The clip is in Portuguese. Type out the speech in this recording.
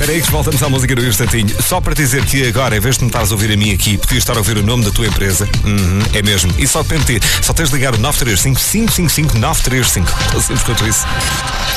Espera aí que voltamos à música do instantinho. Só para dizer que agora, em vez de me estares a ouvir a mim aqui, podias estar a ouvir o nome da tua empresa. É mesmo. E só depende de ti. Só tens de ligar o 935 555 935. Tão simples quanto isso.